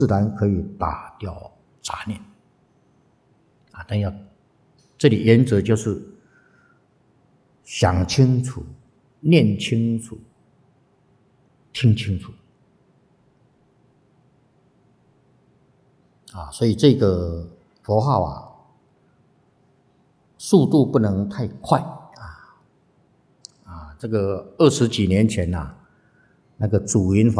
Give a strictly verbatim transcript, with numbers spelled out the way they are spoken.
自然可以打掉杂念啊。但要这里原则就是想清楚、念清楚、听清楚啊。所以这个佛号啊，速度不能太快啊啊！这个二十几年前呐、啊，那个祖云法